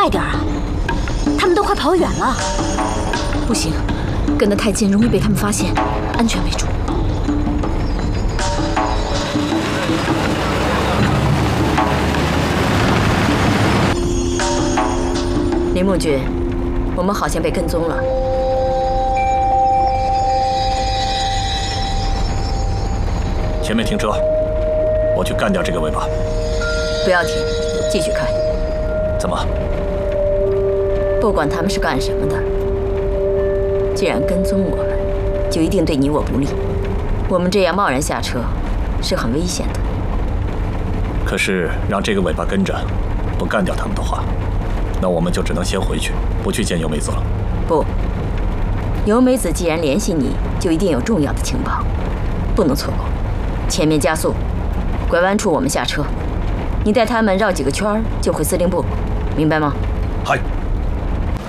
快点啊！他们都快跑远了。 不行，跟得太近容易被他们发现，安全为主。林木君，我们好像被跟踪了。 前面停车，我去干掉这个尾巴。 不要停，继续开。 怎么？ 不管他们是干什么的，既然跟踪我们，就一定对你我不利。我们这样贸然下车，是很危险的。 可是让这个尾巴跟着，不干掉他们的话，那我们就只能先回去，不去见由美子了。 不，由美子既然联系你，就一定有重要的情报，不能错过。前面加速，拐弯处我们下车，你带他们绕几个圈就回司令部，明白吗？ 嗨。